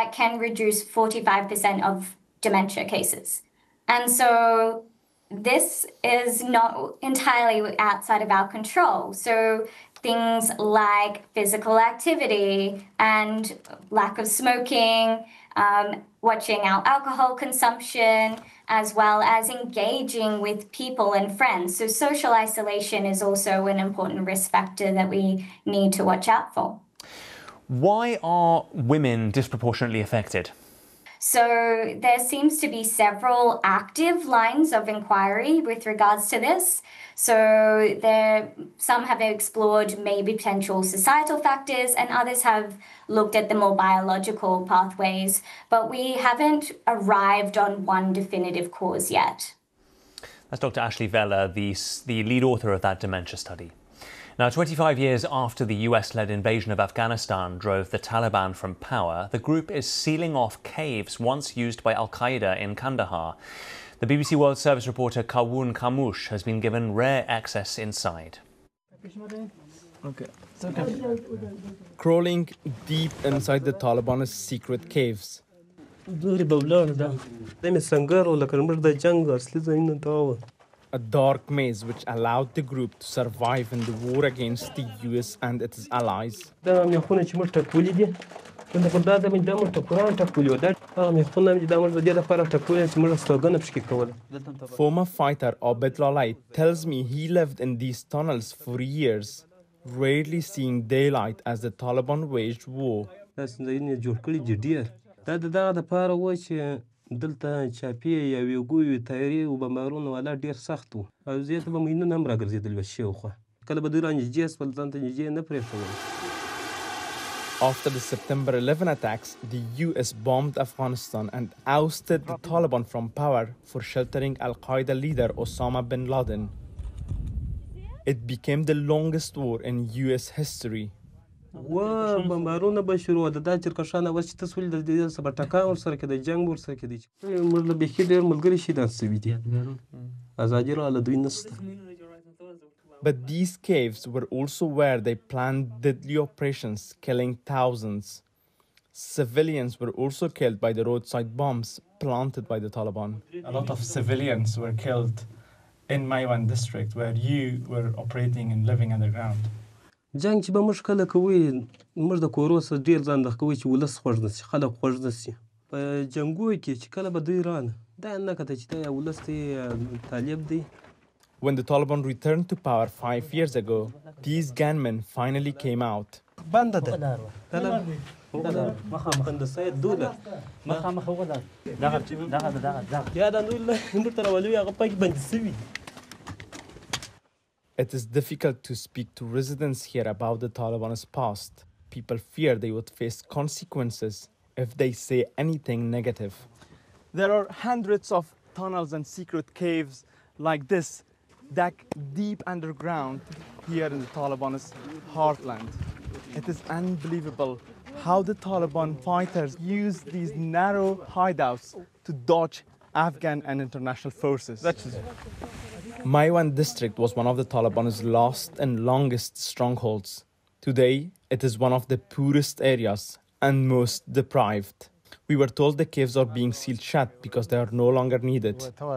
that can reduce 45% of dementia cases. And so this is not entirely outside of our control. So things like physical activity and lack of smoking, watching our alcohol consumption, as well as engaging with people and friends. So social isolation is also an important risk factor that we need to watch out for. Why are women disproportionately affected? So there seems to be several active lines of inquiry with regards to this. So some have explored maybe potential societal factors and others have looked at the more biological pathways, but we haven't arrived on one definitive cause yet. That's Dr. Ashley Vella, the lead author of that dementia study. Now, 25 years after the US-led invasion of Afghanistan drove the Taliban from power, the group is sealing off caves once used by Al-Qaeda in Kandahar. The BBC World Service reporter Kawoon Khamouche has been given rare access inside. Okay. Crawling deep inside the Taliban's secret caves. A dark maze which allowed the group to survive in the war against the US and its allies. Former fighter Abed Lalait tells me he lived in these tunnels for years, rarely seeing daylight as the Taliban waged war. دلته چاپی یا ویګو تایری او بمبارونه ولا ډیر سخت وو او زیات به مینونه هم راګرځېدل شوخه کله به دوی رانجې خپل ځان ته نږدې نه پرېښول. After the September 11 attacks, the US bombed Afghanistan and ousted the Taliban from power for sheltering Al-Qaeda leader Osama bin Laden. It became the longest war in US history. و بمبارونه به شروع د دا چرکشانه وس چې تاسو ول د دې سبا ټکا ور سره کې د جنگ ور سره کې دي موږ له بخي ډیر ملګری شي دان سوي دي ازادي را له دوی نسته. But these caves were also where they planned deadly operations, killing thousands. Civilians were also killed by the roadside bombs planted by the Taliban. A lot of civilians were killed in Maiwand district where you were operating and living underground. جنگ چې به موږ کله کوي موږ د کورو سره ډیر ځان د کوي چې ولس خوښ نشي خلک خوښ نشي په جنگو کې چې کله به دوی رانه دا نه کته چې دا ولس ته طالب دی. When the Taliban returned to power 5 years ago, these gunmen finally came out. بنده ده بنده سید دوله یا دا دوله موږ تر ولوي هغه پکې بند سوي. It is difficult to speak to residents here about the Taliban's past. People fear they would face consequences if they say anything negative. There are hundreds of tunnels and secret caves like this, dug deep underground here in the Taliban's heartland. It is unbelievable how the Taliban fighters use these narrow hideouts to dodge Afghan and international forces. Maiwand district was one of the Taliban's last and longest strongholds. Today, it is one of the poorest areas and most deprived. We were told the caves are being sealed shut because they are no longer needed.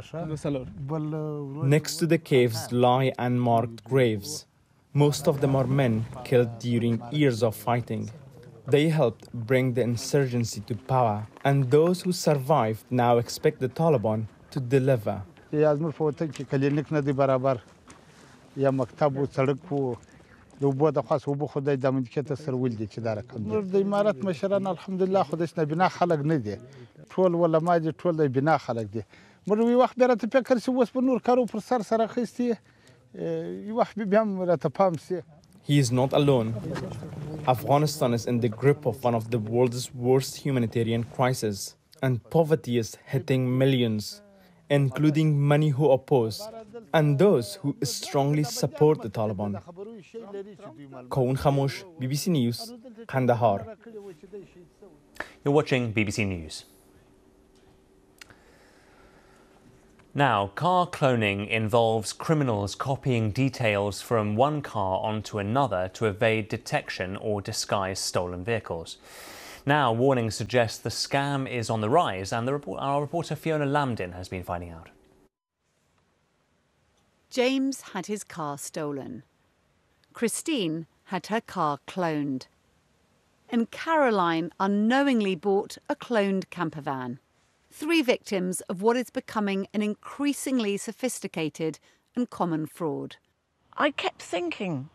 Next to the caves lie unmarked graves. Most of them are men killed during years of fighting. They helped bring the insurgency to power, and those who survived now expect the Taliban to deliver. یا زموږ په وطن کې کلینیک نه دی برابر یا مکتب و سړک و د اوبو د خاص اوبو خدای د امنیت سره ول دي چې دا رقم دی د امارات مشران الحمدلله خدای نه بنا خلک نه دي ټول علما دي ټول د بنا خلک دي موږ وی وخت بیرته فکر سي اوس په نور کارو پر سر سره خستي یو وخت بیا هم راته پام سي. He is not alone. Afghanistan is in the grip of one of the world's worst humanitarian crises, and poverty is hitting millions, including many who oppose and those who strongly support the Taliban. Kawoon Khamouche, BBC News, Kandahar. You're watching BBC News. Now, car cloning involves criminals copying details from one car onto another to evade detection or disguise stolen vehicles. Now, warnings suggest the scam is on the rise, and our reporter Fiona Lambdin has been finding out. James had his car stolen. Christine had her car cloned. And Caroline unknowingly bought a cloned camper van. 3 victims of what is becoming an increasingly sophisticated and common fraud. I kept thinking,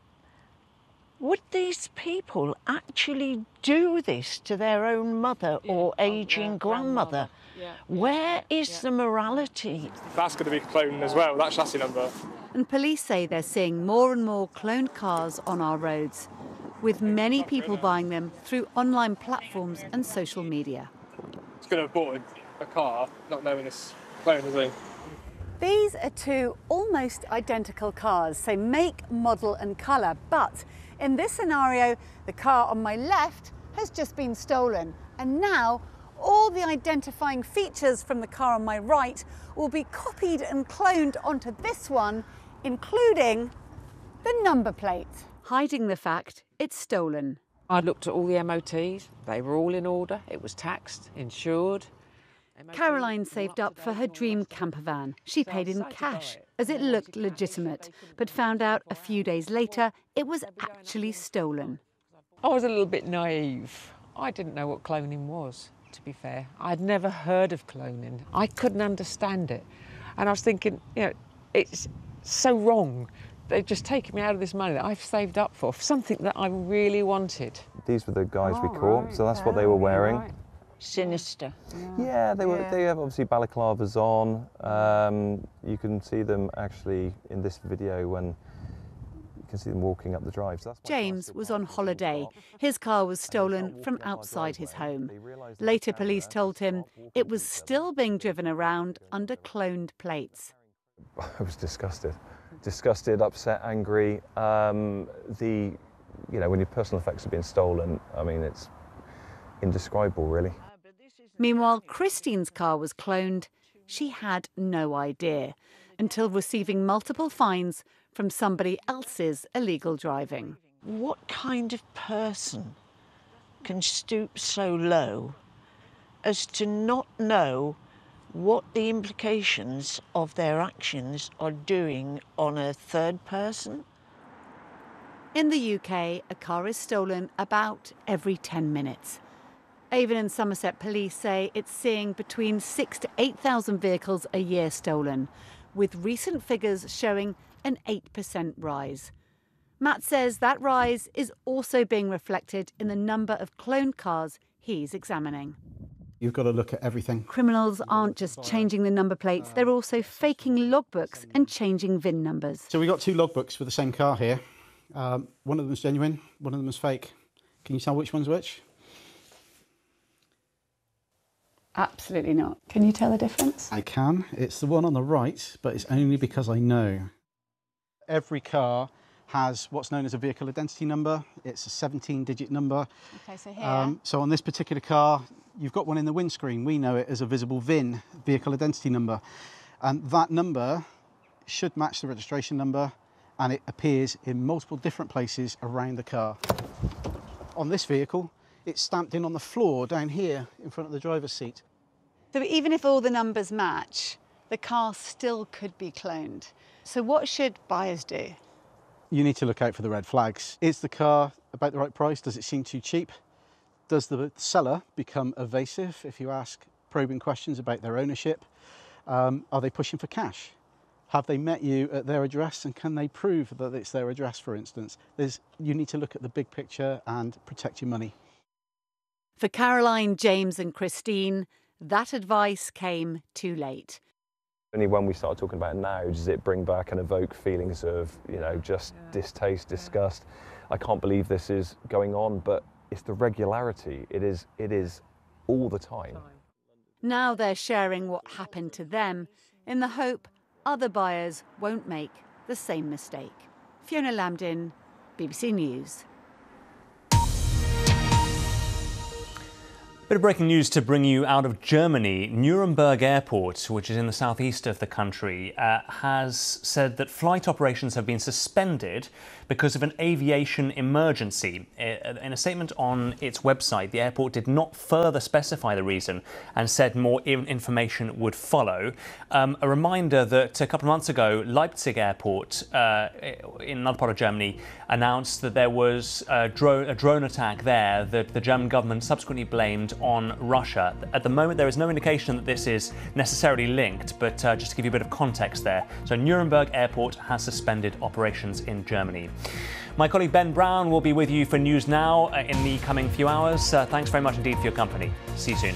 would these people actually do this to their own mother or ageing grandmother? Where is the morality? That's going to be cloned as well, that chassis number. And police say they're seeing more and more cloned cars on our roads, with many people buying them through online platforms and social media. It's going to have bought a car not knowing it's cloned, is he? These are 2 almost identical cars, so make, model and colour, but in this scenario, the car on my left has just been stolen, and now all the identifying features from the car on my right will be copied and cloned onto this one, including the number plate, hiding the fact it's stolen. I looked at all the MOTs, they were all in order, it was taxed, insured. Caroline saved up for her dream camper van. She paid in cash as it looked legitimate, but found out a few days later it was actually stolen. I was a little bit naive. I didn't know what cloning was, to be fair. I'd never heard of cloning. I couldn't understand it. And I was thinking, you know, it's so wrong. They've just taken me out of this money that I've saved up for something that I really wanted. These were the guys we caught, so that's what they were wearing. Right. Sinister. Yeah, they have obviously balaclavas on. You can see them actually in this video when you can see them walking up the drive. So James was on holiday. His car was stolen from outside his home. Later, police told him it was still being driven around under cloned plates. I was disgusted, upset, angry. You know, when your personal effects are being stolen, I mean, it's indescribable, really. Meanwhile, Christine's car was cloned. She had no idea until receiving multiple fines from somebody else's illegal driving. What kind of person can stoop so low as to not know what the implications of their actions are doing on a third person? In the UK, a car is stolen about every 10 minutes. Avon and Somerset police say it's seeing between 6,000 to 8,000 vehicles a year stolen, with recent figures showing an 8% rise. Matt says that rise is also being reflected in the number of cloned cars he's examining. You've got to look at everything. Criminals aren't just changing the number plates, they're also faking logbooks and changing VIN numbers. So we've got 2 logbooks for the same car here. One of them is genuine, one of them is fake. Can you tell which one's which? Absolutely not. Can you tell the difference? I can. It's the one on the right, but it's only because I know. Every car has what's known as a vehicle identity number. It's a 17-digit number. Okay, so here. So on this particular car, you've got one in the windscreen. We know it as a visible VIN, vehicle identity number. And that number should match the registration number, and it appears in multiple different places around the car. On this vehicle, it's stamped in on the floor down here in front of the driver's seat. So even if all the numbers match, the car still could be cloned. So what should buyers do? You need to look out for the red flags. Is the car about the right price? Does it seem too cheap? Does the seller become evasive if you ask probing questions about their ownership? Are they pushing for cash? Have they met you at their address, and can they prove that it's their address, for instance? You need to look at the big picture and protect your money. For Caroline, James and Christine, that advice came too late. Only when we start talking about it now does it bring back and evoke feelings of, you know, just distaste, disgust. I can't believe this is going on, but it's the regularity. It is all the time. Now they're sharing what happened to them in the hope other buyers won't make the same mistake. Fiona Lambdin, BBC News. Bit of breaking news to bring you out of Germany. Nuremberg Airport, which is in the southeast of the country, has said that flight operations have been suspended because of an aviation emergency. In a statement on its website, the airport did not further specify the reason and said more information would follow. A reminder that a couple of months ago, Leipzig Airport in another part of Germany announced that there was a drone attack there that the German government subsequently blamed on Russia. At the moment, there is no indication that this is necessarily linked, but just to give you a bit of context there. So Nuremberg Airport has suspended operations in Germany. My colleague Ben Brown will be with you for News Now in the coming few hours. Thanks very much indeed for your company. See you soon.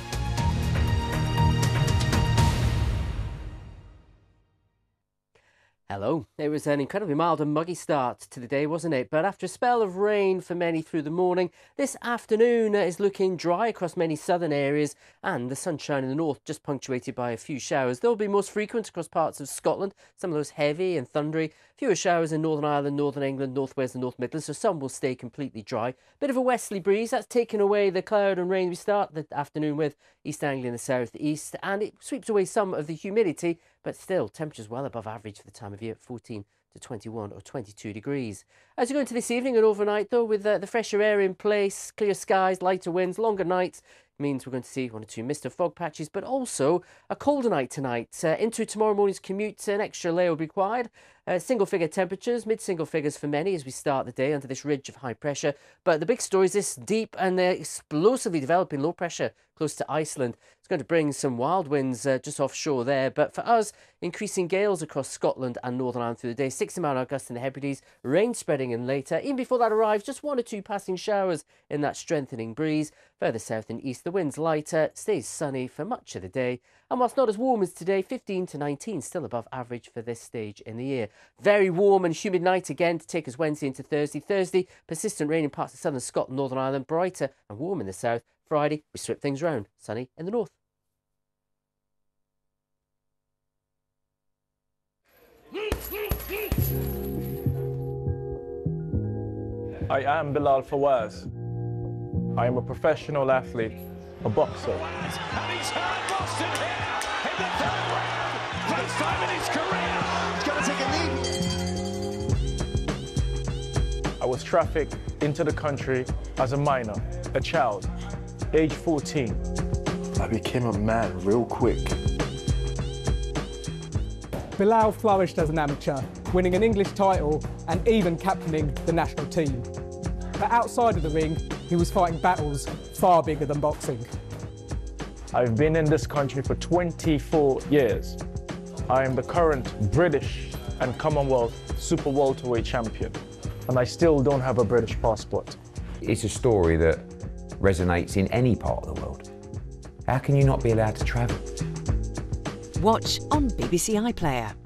Hello. It was an incredibly mild and muggy start to the day, wasn't it? But after a spell of rain for many through the morning, this afternoon is looking dry across many southern areas, and the sunshine in the north just punctuated by a few showers. They'll be most frequent across parts of Scotland, some of those heavy and thundery. Fewer showers in Northern Ireland, Northern England, North Wales and North Midlands, so some will stay completely dry. Bit of a westerly breeze, that's taken away the cloud and rain we start the afternoon with, East Anglia in the south east, and it sweeps away some of the humidity, but still temperatures well above average for the time of year at 14 to 21 or 22 degrees. As we go into this evening and overnight though, with the fresher air in place, clear skies, lighter winds, longer nights, means we're going to see one or two mist or fog patches, but also a colder night tonight. Into tomorrow morning's commute, an extra layer will be required. Single-figure temperatures, mid-single figures for many as we start the day under this ridge of high pressure. But the big story is this deep and explosively developing low pressure close to Iceland. It's going to bring some wild winds just offshore there. But for us, increasing gales across Scotland and Northern Ireland through the day. 60 mile an hour gusts in the Hebrides, rain spreading in later. Even before that arrives, just one or two passing showers in that strengthening breeze. Further south and east, the wind's lighter, stays sunny for much of the day. And whilst not as warm as today, 15 to 19, still above average for this stage in the year. Very warm and humid night again to take us Wednesday into Thursday. Thursday, persistent rain in parts of southern Scotland, Northern Ireland, brighter and warm in the south. Friday, we strip things round, sunny in the north. I am Bilal Fawaz. I am a professional athlete, a boxer. And he's hurt Boston here in the third round. First time in his career. He's going to take a knee. I was trafficked into the country as a minor, a child, age 14. I became a man real quick. Bilal flourished as an amateur, winning an English title and even captaining the national team. But outside of the ring, he was fighting battles far bigger than boxing. I've been in this country for 24 years. I am the current British and Commonwealth Super Welterweight champion, and I still don't have a British passport. It's a story that resonates in any part of the world. How can you not be allowed to travel? Watch on BBC iPlayer.